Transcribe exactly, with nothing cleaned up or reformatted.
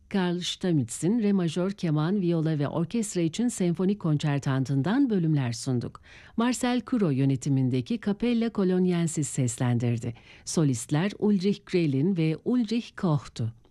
Carl Stamitz'in Re majör keman, viola ve orkestra için senfonik konçertantından bölümler sunduk. Marcel Kuro yönetimindeki Capella Coloniensis seslendirdi. Solistler Ulrich Grelin ve Ulrich Koch'tu.